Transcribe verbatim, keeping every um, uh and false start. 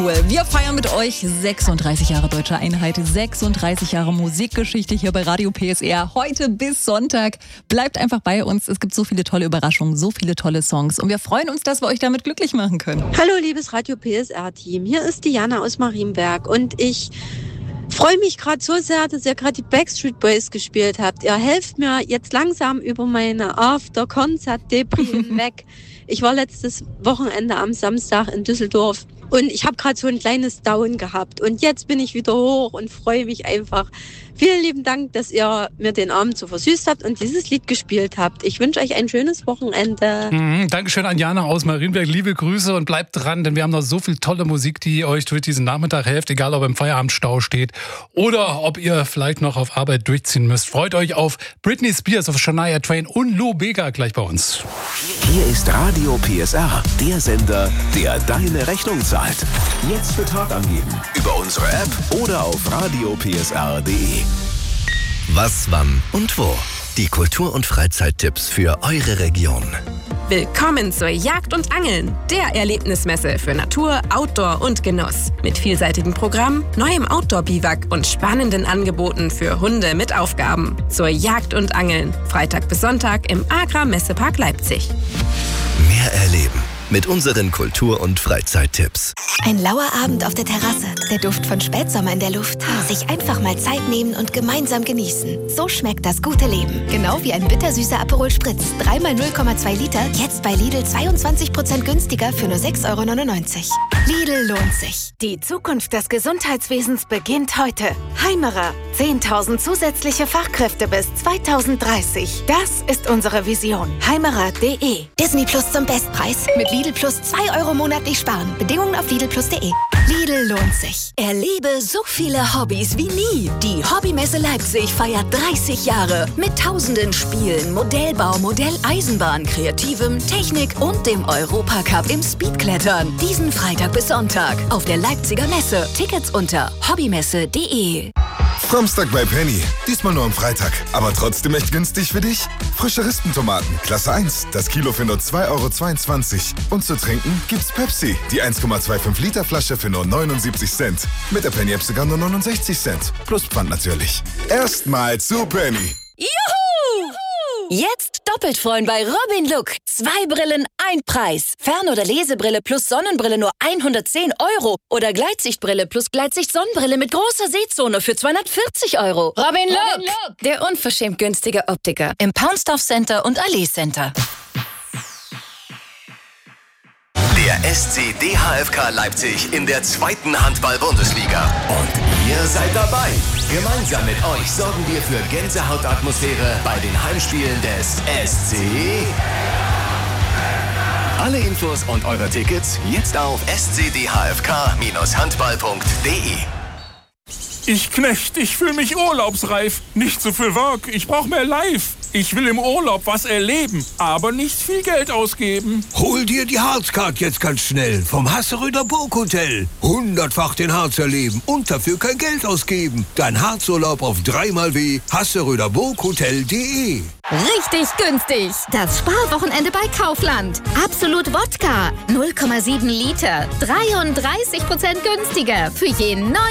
Wir feiern mit euch sechsunddreißig Jahre Deutsche Einheit, sechsunddreißig Jahre Musikgeschichte hier bei Radio P S R. Heute bis Sonntag. Bleibt einfach bei uns. Es gibt so viele tolle Überraschungen, so viele tolle Songs. Und wir freuen uns, dass wir euch damit glücklich machen können. Hallo, liebes Radio P S R-Team. Hier ist Diana aus Marienberg. Und ich freue mich gerade so sehr, dass ihr gerade die Backstreet Boys gespielt habt. Ihr helft mir jetzt langsam über meine After-Concert-Depri hinweg. Ich war letztes Wochenende am Samstag in Düsseldorf. Und ich habe gerade so ein kleines Down gehabt. Und jetzt bin ich wieder hoch und freue mich einfach. Vielen lieben Dank, dass ihr mir den Abend so versüßt habt und dieses Lied gespielt habt. Ich wünsche euch ein schönes Wochenende. Mhm, Dankeschön an Jana aus Marienberg. Liebe Grüße und bleibt dran, denn wir haben noch so viel tolle Musik, die euch durch diesen Nachmittag hilft, egal ob im Feierabendstau steht oder ob ihr vielleicht noch auf Arbeit durchziehen müsst. Freut euch auf Britney Spears, auf Shania Twain und Lou Bega gleich bei uns. Hier ist Radio P S R, der Sender, der deine Rechnung zahlt. Jetzt Betrag angeben über unsere App oder auf radio p s r punkt d e. Was, wann und wo? Die Kultur- und Freizeittipps für eure Region. Willkommen zur Jagd und Angeln, der Erlebnismesse für Natur, Outdoor und Genuss. Mit vielseitigem Programm, neuem Outdoor-Biwak und spannenden Angeboten für Hunde mit Aufgaben. Zur Jagd und Angeln, Freitag bis Sonntag im Agra-Messepark Leipzig. Mehr erleben mit unseren Kultur- und Freizeittipps. Ein lauer Abend auf der Terrasse, der Duft von Spätsommer in der Luft. Sich einfach mal Zeit nehmen und gemeinsam genießen. So schmeckt das gute Leben. Genau wie ein bittersüßer Aperol Spritz. drei mal null Komma zwei Liter, jetzt bei Lidl zweiundzwanzig Prozent günstiger für nur sechs Euro neunundneunzig. Lidl lohnt sich. Die Zukunft des Gesundheitswesens beginnt heute. Heimerer. zehntausend zusätzliche Fachkräfte bis zweitausenddreißig. Das ist unsere Vision. Heimerer punkt d e. Disney Plus zum Bestpreis. Mit Lidl Plus zwei Euro monatlich sparen. Bedingungen auf lidl plus punkt d e. Lidl lohnt sich. Erlebe so viele Hobbys wie nie. Die Hobbymesse Leipzig feiert dreißig Jahre. Mit tausenden Spielen, Modellbau, Modelleisenbahn, Kreativem, Technik und dem Europacup im Speedklettern. Diesen Freitag bis Sonntag auf der Leipziger Messe. Tickets unter hobbymesse punkt d e. Samstag bei Penny. Diesmal nur am Freitag. Aber trotzdem echt günstig für dich? Frische Rispentomaten, Klasse eins. Das Kilo für nur zwei Euro zweiundzwanzig. Und zu trinken gibt's Pepsi. Die eins Komma fünfundzwanzig Liter Flasche für nur neunundsiebzig Cent. Mit der Penny-App sogar nur neunundsechzig Cent. Plus Pfand natürlich. Erstmal zu Penny. Juhu! Jetzt doppelt freuen bei Robin Look. Zwei Brillen, ein Preis. Fern- oder Lesebrille plus Sonnenbrille nur hundertzehn Euro. Oder Gleitsichtbrille plus Gleitsicht-Sonnenbrille mit großer Sehzone für zweihundertvierzig Euro. Robin Look, Robin Look. Der unverschämt günstige Optiker im Poundsdorf Center und Allee Center. Der S C D H F K Leipzig in der zweiten Handball-Bundesliga. Und ihr seid dabei. Gemeinsam mit euch sorgen wir für Gänsehautatmosphäre bei den Heimspielen des S C. Alle Infos und eure Tickets jetzt auf s c d h f k handball punkt d e. Ich Knecht, ich fühle mich urlaubsreif. Nicht so viel Work, ich brauche mehr Life. Ich will im Urlaub was erleben, aber nicht viel Geld ausgeben. Hol dir die Harzcard jetzt ganz schnell vom Hasseröder Burghotel. Hundertfach den Harz erleben und dafür kein Geld ausgeben. Dein Harzurlaub auf dreimal w hasseröder burghotel punkt d e. Richtig günstig. Das Sparwochenende bei Kaufland. Absolut Wodka. null Komma sieben Liter. dreiunddreißig Prozent günstiger. Für jeden neuen